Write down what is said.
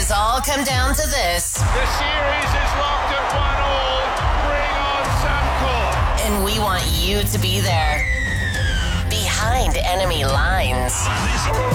has all come down to this. The series is locked at 1-all. Bring on Sam Court. And we want you to be there. Behind enemy lines.